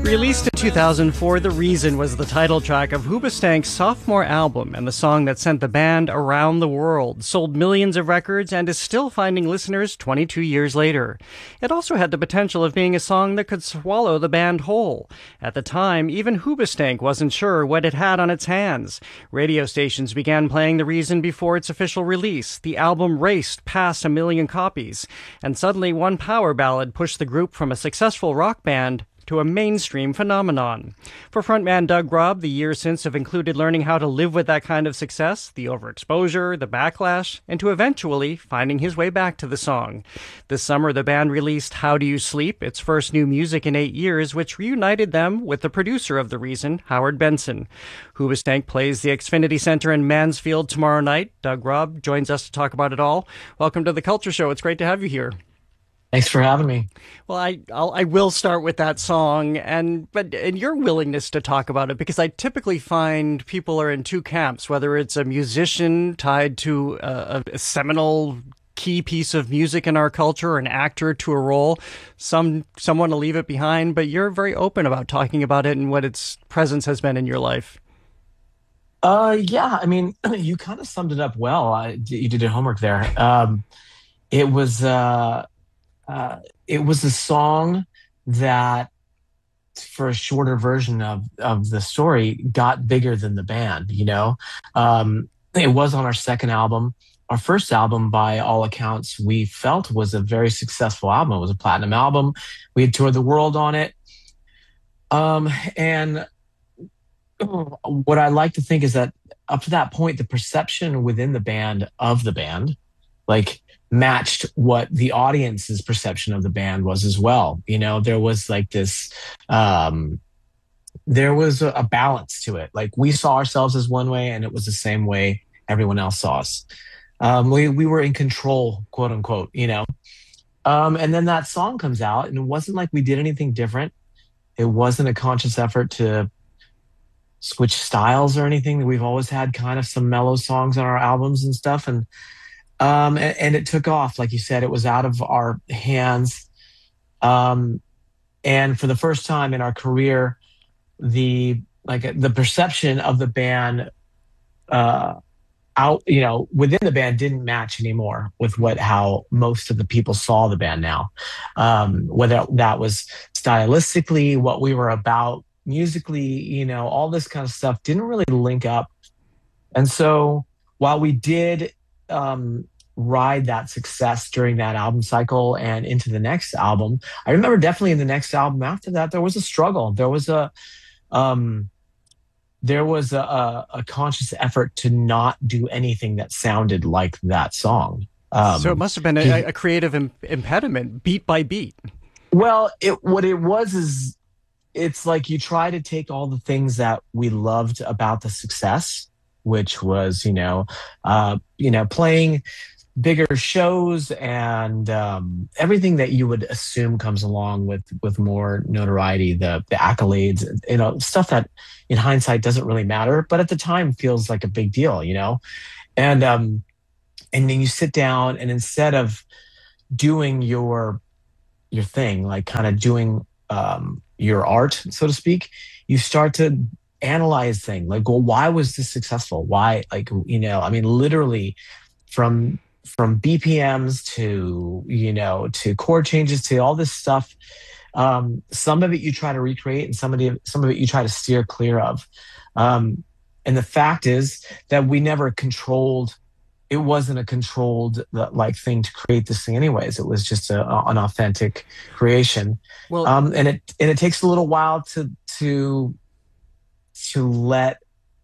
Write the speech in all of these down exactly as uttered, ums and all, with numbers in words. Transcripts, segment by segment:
Released in two thousand four, The Reason was the title track of Hoobastank's sophomore album and the song that sent the band around the world, sold millions of records, and is still finding listeners twenty-two years later. It also had the potential of being a song that could swallow the band whole. At the time, even Hoobastank wasn't sure what it had on its hands. Radio stations began playing The Reason before its official release. The album raced past a million copies, and suddenly one power ballad pushed the group from a successful rock band to a mainstream phenomenon. For frontman Doug Robb, the years since have included learning how to live with that kind of success, the overexposure, the backlash, and to eventually finding his way back to the song. This summer, the band released How Do You Sleep, its first new music in eight years, which reunited them with the producer of The Reason, Howard Benson. Hoobastank plays the Xfinity Center in Mansfield tomorrow night. Doug Robb joins us to talk about it all. Welcome to The Culture Show. It's great to have you here. Thanks for having me. Well, I I'll, I will start with that song, and but and your willingness to talk about it, because I typically find people are in two camps, whether it's a musician tied to a, a seminal key piece of music in our culture, or an actor to a role. Some some want to leave it behind, but you're very open about talking about it and what its presence has been in your life. Uh, yeah, I mean, you kind of summed it up well. I, you did your homework there. Um, it was. Uh, Uh, it was a song that, for a shorter version of, of the story, got bigger than the band, you know? Um, it was on our second album. Our first album, by all accounts, we felt was a very successful album. It was a platinum album. We had toured the world on it. Um, and what I like to think is that up to that point, the perception within the band of the band, like, matched what the audience's perception of the band was as well. You know, there was like this, um, there was a, a balance to it. Like, we saw ourselves as one way, and it was the same way everyone else saw us. Um, we, we were in control, quote unquote, you know? Um, and then that song comes out, and it wasn't like we did anything different. It wasn't a conscious effort to switch styles or anything. We've always had kind of some mellow songs on our albums and stuff. And, Um, and, and it took off. Like you said, it was out of our hands. Um, and for the first time in our career, the, like the perception of the band, uh, out, you know, within the band didn't match anymore with what, how most of the people saw the band now. Um, whether that was stylistically, what we were about musically, you know, all this kind of stuff didn't really link up. And so while we did, um, ride that success during that album cycle and into the next album, I remember definitely in the next album after that, there was a struggle. There was a, um, there was a, a, a conscious effort to not do anything that sounded like that song. Um, so it must have been a, a creative im- impediment, beat by beat. Well, it, what it was is, it's like you try to take all the things that we loved about the success, which was, you know, uh, you know, playing bigger shows and um, everything that you would assume comes along with with more notoriety, the the accolades, you know, stuff that in hindsight doesn't really matter, but at the time feels like a big deal, you know. And um, and then you sit down, and instead of doing your your thing, like kind of doing um, your art, so to speak, you start to analyze things like, well, why was this successful? Why, like, you know, I mean, literally from from B P Ms to, you know, to chord changes to all this stuff. Um, some of it you try to recreate, and some of it, some of it you try to steer clear of. Um, and the fact is that we never controlled. It wasn't a controlled like thing to create this thing, anyways. It was just a, an authentic creation. Well, um, and it and it takes a little while to to to let.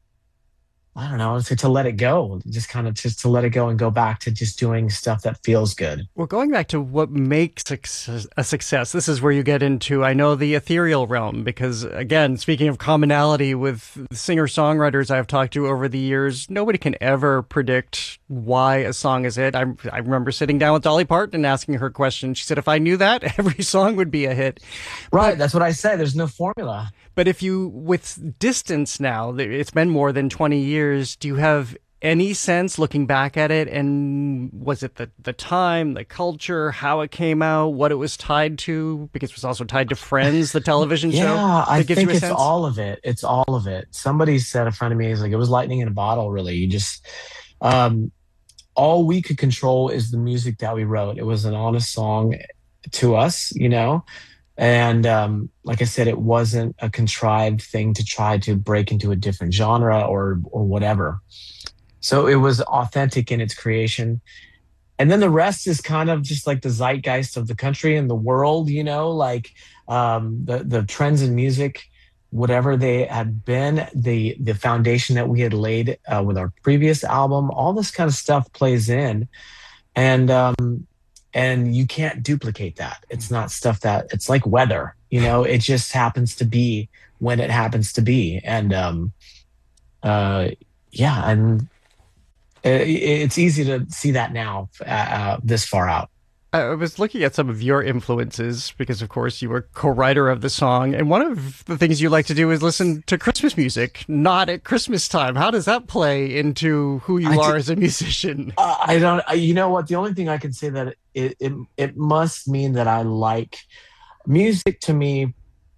I don't know, to, to let it go, just kind of just to let it go and go back to just doing stuff that feels good. Well, going back to what makes a success, this is where you get into, I know, the ethereal realm, because, again, speaking of commonality with singer-songwriters I've talked to over the years, nobody can ever predict why a song is a hit. I, I remember sitting down with Dolly Parton and asking her question. She said, if I knew that, every song would be a hit. Right, but, that's what I say. There's no formula. But if you, with distance now, it's been more than twenty years, do you have any sense looking back at it? And was it the, the time, the culture, how it came out, what it was tied to? Because it was also tied to Friends, the television show, Yeah, I that gives you think a it's sense? all of it. It's all of it. Somebody said, a friend of me is like, it was lightning in a bottle, really. You just, um, all we could control is the music that we wrote. It was an honest song to us, you know? And um, like I said, it wasn't a contrived thing to try to break into a different genre or or whatever. So it was authentic in its creation. And then the rest is kind of just like the zeitgeist of the country and the world, you know, like um, the the trends in music, whatever they had been, the the foundation that we had laid uh, with our previous album, all this kind of stuff plays in, and um, and you can't duplicate that. It's not stuff that it's like weather, you know, it just happens to be when it happens to be, and um, uh, yeah, and it, it's easy to see that now, uh, uh, this far out. I was looking at some of your influences because, of course, you were co-writer of the song, and one of the things you like to do is listen to Christmas music, not at Christmas time. How does that play into who I you do, are as a musician? uh, I don't. I, you know what? The only thing I can say that it, it it must mean that I like music. To me,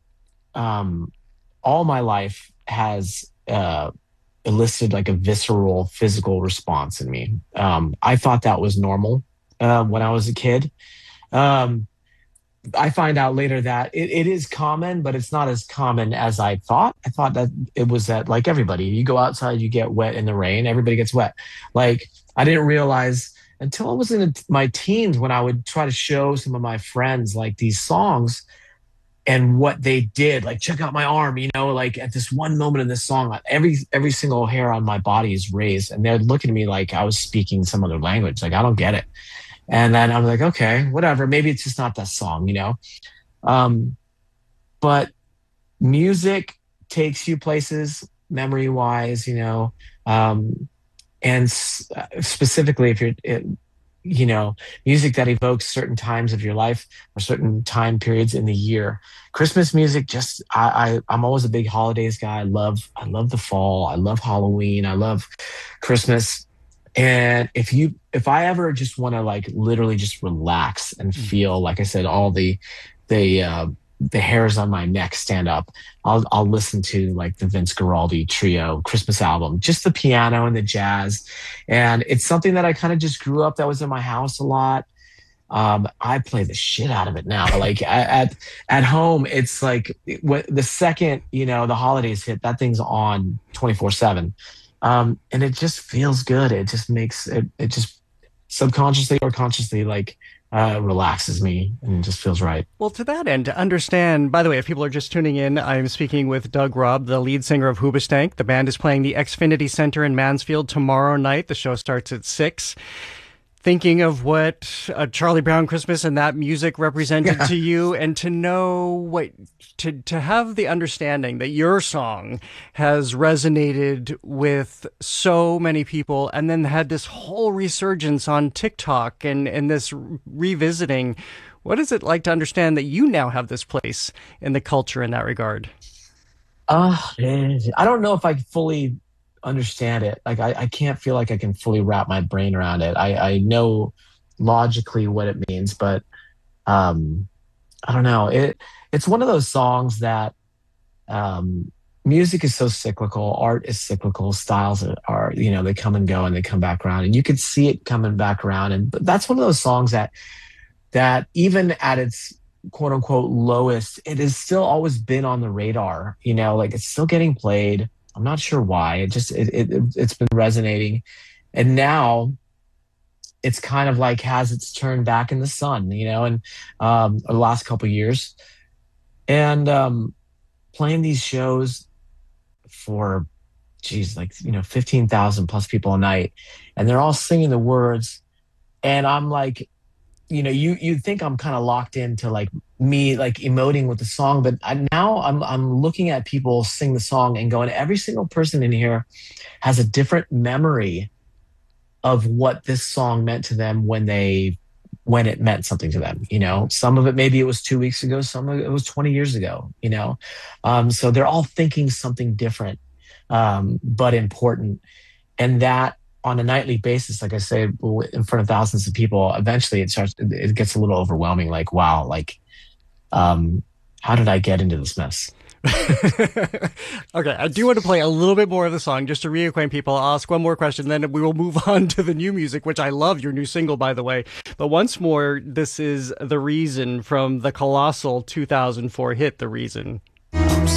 um, all my life has uh, elicited like a visceral, physical response in me. Um, I thought that was normal uh, when I was a kid. Um, I find out later that it, it is common, but it's not as common as I thought. I thought that it was that like everybody, you go outside, you get wet in the rain, everybody gets wet. Like I didn't realize until I was in my teens when I would try to show some of my friends like these songs and what they did. Like check out my arm, you know, like at this one moment in this song, every every single hair on my body is raised, and they're looking at me like I was speaking some other language. Like I don't get it. And then I'm like, okay, whatever. Maybe it's just not that song, you know? Um, but music takes you places memory wise, you know? Um, and s- specifically, if you're, it, you know, music that evokes certain times of your life or certain time periods in the year. Christmas music, just, I, I, I'm always a big holidays guy. I love, I love the fall. I love Halloween. I love Christmas. And if you, if I ever just want to like literally just relax and feel, like I said, all the, the, uh, the hairs on my neck stand up, I'll, I'll listen to like the Vince Guaraldi Trio Christmas album, just the piano and the jazz. And it's something that I kind of just grew up, that was in my house a lot. Um, I play the shit out of it now. Like at, at home, it's like what the second, you know, the holidays hit, that thing's on twenty-four seven. Um, and it just feels good. It just makes it, it just subconsciously or consciously like, uh, relaxes me and just feels right. Well, to that end, to understand, by the way, if people are just tuning in, I'm speaking with Doug Robb, the lead singer of Hoobastank. The band is playing the Xfinity Center in Mansfield tomorrow night. The show starts at six. Thinking of what a Charlie Brown Christmas and that music represented to you, and to know what, to, to have the understanding that your song has resonated with so many people, and then had this whole resurgence on TikTok and, and this revisiting. What is it like to understand that you now have this place in the culture in that regard? Uh, I don't know if I fully understand it. Like I, I can't feel like I can fully wrap my brain around it. I, I know logically what it means, but um, I don't know. It it's one of those songs that um, music is so cyclical, art is cyclical, styles are, are you know they come and go and they come back around, and you could see it coming back around. And but that's one of those songs that that even at its quote unquote lowest, it has still always been on the radar. You know, like it's still getting played. I'm not sure why. It just it, it it's been resonating, and now it's kind of like has its turn back in the sun. You know, and um, the last couple of years, and um, playing these shows for geez, like you know, fifteen thousand plus people a night, and they're all singing the words, and I'm like, you know, you you think I'm kind of locked into like me like emoting with the song, but I, now I'm I'm looking at people sing the song and going, every single person in here has a different memory of what this song meant to them when they when it meant something to them. You know, some of it maybe it was two weeks ago, some of it was twenty years ago. You know, um, so they're all thinking something different, um, but important, and that. on a nightly basis, like I say, in front of thousands of people, eventually it starts, it gets a little overwhelming. Like, wow, like, um, how did I get into this mess? Okay, I do want to play a little bit more of the song just to reacquaint people. I'll ask one more question, then we will move on to the new music, which I love, your new single, by the way. But once more, this is The Reason from the colossal two thousand four hit, The Reason.